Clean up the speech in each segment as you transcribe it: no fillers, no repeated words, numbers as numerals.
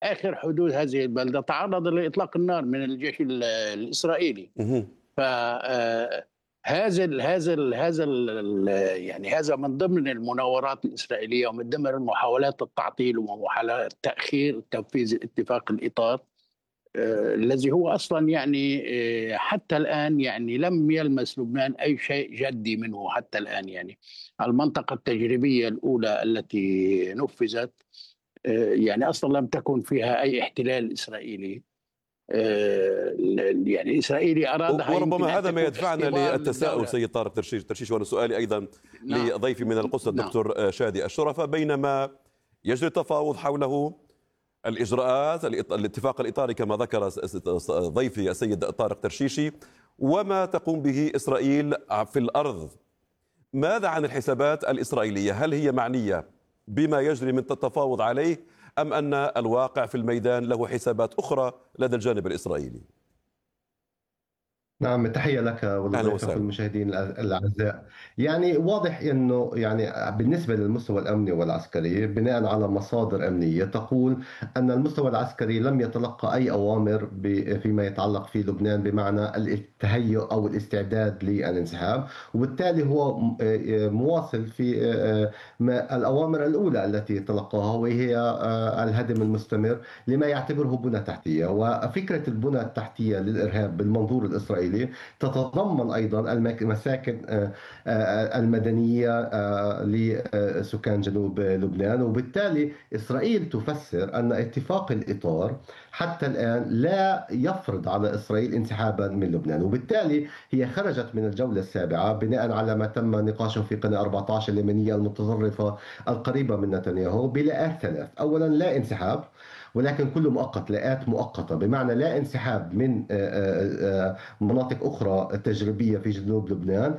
آخر حدود هذه البلدة تعرض لإطلاق النار من الجيش الإسرائيلي. مهم. ف يعني هذا من ضمن المناورات الإسرائيلية ومن ضمن محاولات التعطيل ومحاولات تأخير تنفيذ اتفاق الإطار، الذي هو أصلا يعني حتى الآن يعني لم يلمس لبنان أي شيء جدي منه حتى الآن. يعني المنطقة التجريبية الأولى التي نفذت يعني أصلا لم تكن فيها أي احتلال إسرائيلي. يعني الإسرائيلي أرادها يمكن وربما أن هذا ما تكون يدفعنا اختبار للتساؤل للدولة. سيد طارق ترشيش، وأنا سؤالي أيضا نعم. لضيفي من القدس نعم. الدكتور شادي الشرفة. بينما يجري التفاوض حوله الإجراءات الاتفاق الإطاري كما ذكر ضيفي السيد طارق ترشيشي، وما تقوم به إسرائيل في الأرض، ماذا عن الحسابات الإسرائيلية؟ هل هي معنية بما يجري من التفاوض عليه، أم أن الواقع في الميدان له حسابات أخرى لدى الجانب الإسرائيلي؟ نعم، تحية لك أهلا ولضيفك وسهلا. والمشاهدين الأعزاء. يعني واضح أنه يعني بالنسبة للمستوى الأمني والعسكري، بناء على مصادر أمنية تقول أن المستوى العسكري لم يتلقى أي أوامر فيما يتعلق في لبنان بمعنى التهيؤ أو الاستعداد للانسحاب، وبالتالي هو مواصل في الأوامر الأولى التي تلقاها، وهي الهدم المستمر لما يعتبره بنى تحتية. وفكرة البنى التحتية للإرهاب بالمنظور الإسرائيلي تتضمن أيضا المساكن المدنية لسكان جنوب لبنان. وبالتالي إسرائيل تفسر أن اتفاق الإطار حتى الآن لا يفرض على إسرائيل انسحابا من لبنان، وبالتالي هي خرجت من الجولة السابعة بناء على ما تم نقاشه في قناة 14 اليمنية المتطرفة القريبة من نتنياهو بلاءات ثلاث. أولا، لا انسحاب، ولكن كله مؤقت، لاءات مؤقتة، بمعنى لا انسحاب من مناطق أخرى تجريبية في جنوب لبنان،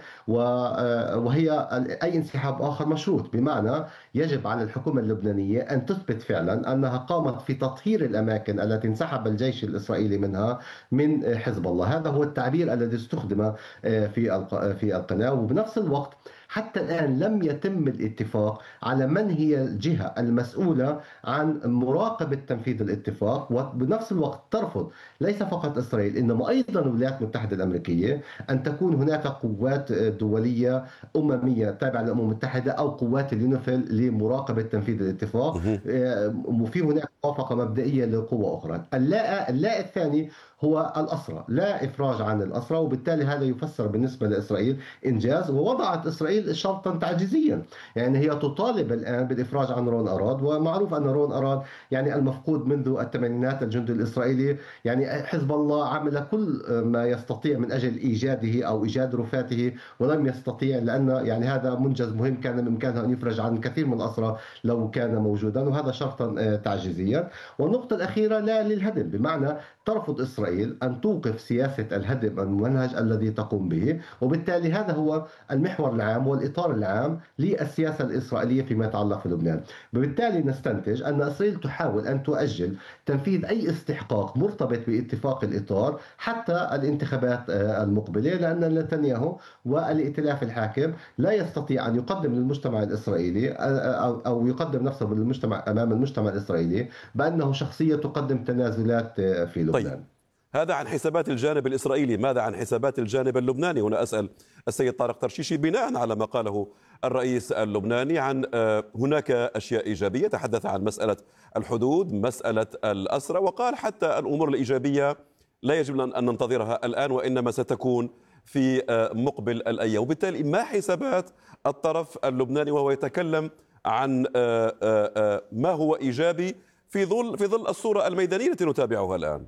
وهي أي انسحاب آخر مشروط، بمعنى يجب على الحكومة اللبنانية أن تثبت فعلا أنها قامت في تطهير الأماكن التي انسحب الجيش الإسرائيلي منها من حزب الله. هذا هو التعبير الذي استخدم في القناة. وبنفس الوقت حتى الآن لم يتم الاتفاق على من هي الجهة المسؤولة عن مراقبة تنفيذ الاتفاق. وبنفس الوقت ترفض ليس فقط إسرائيل إنما أيضا الولايات المتحدة الأمريكية أن تكون هناك قوات دولية أممية تابعة للأمم المتحدة أو قوات اليونيفيل لمراقبة تنفيذ الاتفاق. وفي هناك موافقة مبدئية لقوة أخرى. اللاء الثاني هو الأسرى، لا إفراج عن الأسرى، وبالتالي هذا يفسر بالنسبة لإسرائيل إنجاز. ووضعت إسرائيل شرطا تعجيزيا، يعني هي تطالب الآن بالإفراج عن رون أراد، ومعروف أن رون أراد يعني المفقود منذ الثمانينات، الجندي الإسرائيلي. يعني حزب الله عمل كل ما يستطيع من أجل إيجاده أو إيجاد رفاته ولم يستطيع، لأن يعني هذا منجز مهم كان بإمكانه أن يفرج عن كثير من الأسرى لو كان موجودا، وهذا شرطا تعجيزيا. والنقطة الأخيرة لا للهدم، بمعنى ترفض إسرائيل أن توقف سياسة الهدم الممنهج الذي تقوم به، وبالتالي هذا هو المحور العام والإطار العام للسياسة الإسرائيلية فيما يتعلق في لبنان. بالتالي نستنتج أن إسرائيل تحاول أن تؤجل تنفيذ أي استحقاق مرتبط باتفاق الإطار حتى الانتخابات المقبلة، لأن نتنياهو والائتلاف الحاكم لا يستطيع أن يقدم للمجتمع الإسرائيلي أو يقدم نفسه للمجتمع أمام المجتمع الإسرائيلي بأنه شخصية تقدم تنازلات في لبنان. طيب، هذا عن حسابات الجانب الإسرائيلي. ماذا عن حسابات الجانب اللبناني؟ هنا أسأل السيد طارق ترشيشي بناء على ما قاله الرئيس اللبناني عن هناك أشياء إيجابية، تحدث عن مسألة الحدود، مسألة الأسرى، وقال حتى الأمور الإيجابية لا يجب أن ننتظرها الآن وإنما ستكون في مقبل الأيام. وبالتالي ما حسابات الطرف اللبناني وهو يتكلم عن ما هو إيجابي في ظل الصورة الميدانية التي نتابعها الآن؟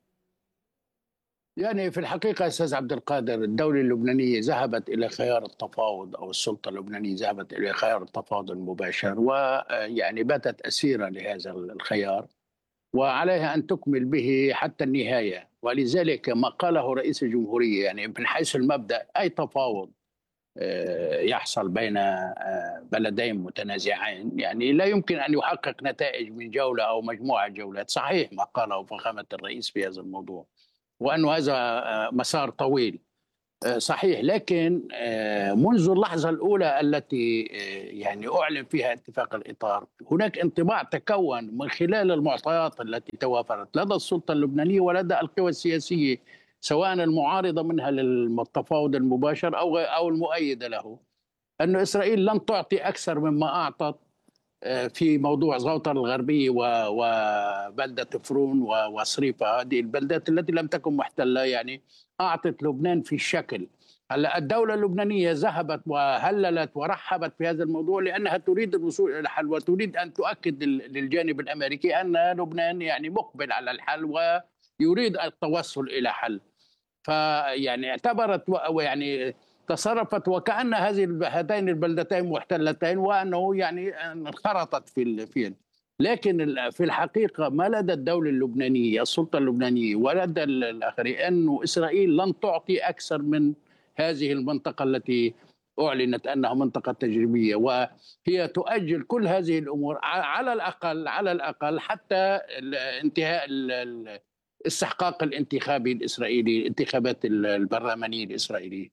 يعني في الحقيقة أستاذ عبد القادر، الدولة اللبنانية ذهبت إلى خيار التفاوض، أو السلطة اللبنانية ذهبت إلى خيار التفاوض المباشر، ويعني باتت أسيرة لهذا الخيار، وعليها أن تكمل به حتى النهاية. ولذلك ما قاله رئيس الجمهورية يعني من حيث المبدأ، أي تفاوض يحصل بين بلدين متنازعين يعني لا يمكن أن يحقق نتائج من جولة أو مجموعة جولات. صحيح ما قاله فخامة الرئيس في هذا الموضوع، وأنه هذا مسار طويل. صحيح، لكن منذ اللحظة الأولى التي يعني أعلن فيها اتفاق الإطار، هناك انطباع تكون من خلال المعطيات التي توافرت لدى السلطة اللبنانية ولدى القوى السياسية، سواء المعارضة منها للتفاوض المباشر أو المؤيدة له، أن إسرائيل لن تعطي أكثر مما أعطت في موضوع زوطر الغربية وبلدة فرون وصريفة، هذه البلدات التي لم تكن محتلة، يعني أعطت لبنان في الشكل. هلا الدولة اللبنانية ذهبت وهللت ورحبت في هذا الموضوع لأنها تريد الوصول إلى حل، وتريد أن تؤكد للجانب الأمريكي أن لبنان يعني مقبل على الحل ويريد التوصل إلى حل. فيعني اعتبرت ويعني تصرفت وكأن هاتين البلدتين محتلتين، وأنه يعني انخرطت في لكن في الحقيقة ما لدى الدولة اللبنانية، السلطة اللبنانية ولدى الآخرين، أن إسرائيل لن تعطي أكثر من هذه المنطقة التي أعلنت أنها منطقة تجريبية، وهي تؤجل كل هذه الأمور على الأقل حتى انتهاء الاستحقاق الانتخابي الإسرائيلي، الانتخابات البرلمانية الإسرائيلية.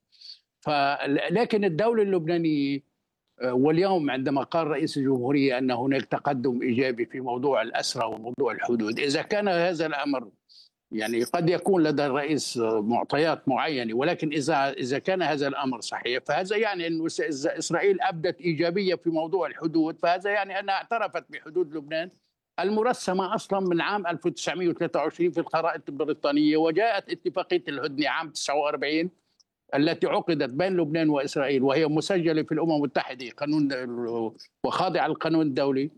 لكن الدولة اللبنانية واليوم عندما قال رئيس الجمهورية أن هناك تقدم إيجابي في موضوع الأسرى وموضوع الحدود، إذا كان هذا الأمر يعني قد يكون لدى الرئيس معطيات معينة، ولكن إذا كان هذا الأمر صحيح فهذا يعني أن إسرائيل أبدت إيجابية في موضوع الحدود، فهذا يعني أنها اعترفت بحدود لبنان المرسمة أصلا من عام 1923 في الخرائط البريطانية، وجاءت اتفاقية الهدنة عام 49 التي عقدت بين لبنان وإسرائيل وهي مسجلة في الأمم المتحدة قانون وخاضعة للقانون الدولي،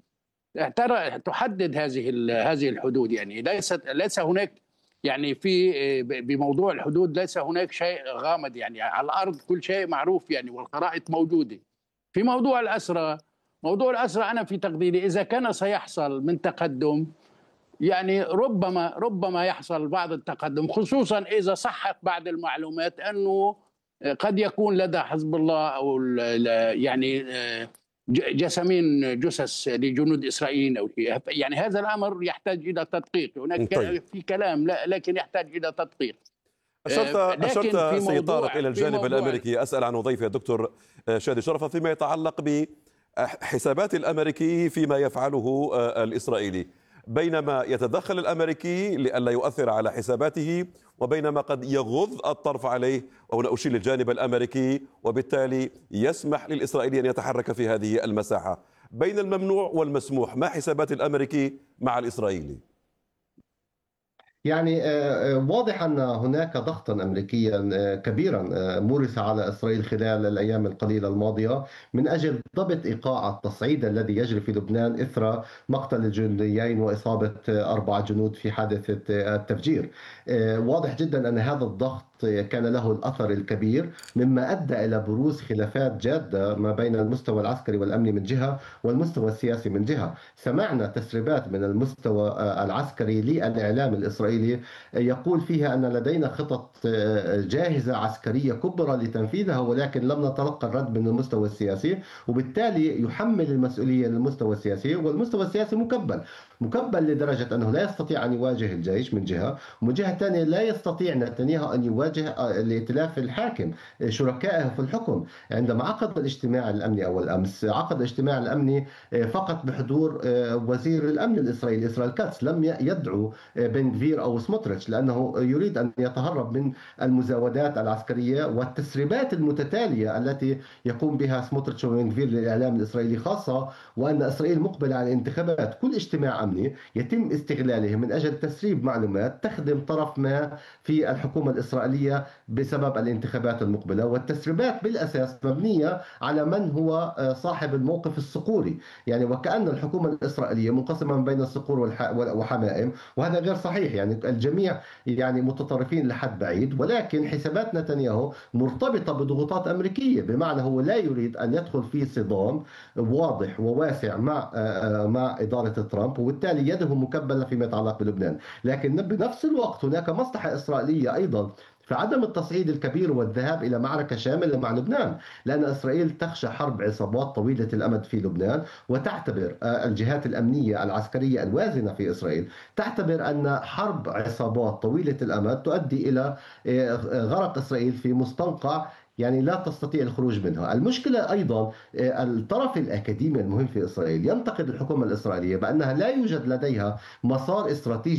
تحدد هذه الحدود. يعني ليس هناك يعني بموضوع الحدود ليس هناك شيء غامض، يعني على الأرض كل شيء معروف يعني والخرائط موجودة. في موضوع الأسرى أنا في تقديري إذا كان سيحصل من تقدم، يعني ربما يحصل بعض التقدم، خصوصا إذا صحت بعض المعلومات أنه قد يكون لدى حزب الله أو يعني جثث لجنود إسرائيل أو شيء، يعني هذا الأمر يحتاج إلى تدقيق. هناك طيب. في كلام لكن يحتاج إلى تدقيق. أشرت سيد طارق إلى الجانب الأمريكي. أسأل عن ضيفي الدكتور شادي شرفة فيما يتعلق بحسابات الأمريكي فيما يفعله الإسرائيلي، بينما يتدخل الأمريكي لئلا يؤثر على حساباته وبينما قد يغض الطرف عليه، وهنا أشير للجانب الأمريكي، وبالتالي يسمح للإسرائيلي أن يتحرك في هذه المساحة. بين الممنوع والمسموح، ما حسابات الأمريكي مع الإسرائيلي؟ يعني واضح أن هناك ضغطا أمريكيا كبيرا مورس على إسرائيل خلال الأيام القليلة الماضية من أجل ضبط إيقاع التصعيد الذي يجري في لبنان إثر مقتل الجنديين وإصابة 4 جنود في حادثة التفجير. واضح جدا أن هذا الضغط كان له الأثر الكبير، مما أدى إلى بروز خلافات جادة ما بين المستوى العسكري والأمني من جهة والمستوى السياسي من جهة. سمعنا تسريبات من المستوى العسكري للإعلام الإسرائيلي يقول فيها أن لدينا خطط جاهزة عسكرية كبرى لتنفيذها، ولكن لم نتلقى الرد من المستوى السياسي، وبالتالي يحمل المسؤولية للمستوى السياسي، والمستوى السياسي مكبل لدرجة أنه لا يستطيع أن يواجه الجيش من جهة، ومن جهة ثانية لا يستطيع نتنياهو أن يواجه الائتلاف الحاكم شركائه في الحكم. عندما عقد الاجتماع الأمني أول أمس، عقد الاجتماع الأمني فقط بحضور وزير الأمن الإسرائيلي إسرائيل كاتس، لم يدعو بن غفير أو سموتريتش لأنه يريد أن يتهرب من المزاودات العسكرية والتسريبات المتتالية التي يقوم بها سموتريتش وبن غفير للإعلام الإسرائيلي، خاصة وأن إسرائيل مقبلة على الانتخابات. كل اجتماع أمني يتم استغلاله من أجل تسريب معلومات تخدم طرف ما في الحكومة الإسرائيلية بسبب الانتخابات المقبلة، والتسريبات بالأساس مبنية على من هو صاحب الموقف الصقوري، يعني وكأن الحكومة الإسرائيلية منقسمة بين الصقور وحمائم، وهذا غير صحيح. يعني الجميع يعني متطرفين لحد بعيد، ولكن حسابات نتنياهو مرتبطة بضغوطات أمريكية، بمعنى هو لا يريد أن يدخل في صدام واضح وواسع مع إدارة ترامب، وبالتالي يده مكبلة فيما يتعلق بلبنان. لكن بنفس الوقت هناك مصلحة إسرائيلية أيضا فعدم التصعيد الكبير والذهاب إلى معركة شاملة مع لبنان، لأن إسرائيل تخشى حرب عصابات طويلة الأمد في لبنان، وتعتبر الجهات الأمنية العسكرية الوازنة في إسرائيل تعتبر أن حرب عصابات طويلة الأمد تؤدي إلى غرق إسرائيل في مستنقع يعني لا تستطيع الخروج منها. المشكلة أيضا الطرف الأكاديمي المهم في إسرائيل ينتقد الحكومة الإسرائيلية بأنها لا يوجد لديها مسار استراتيجي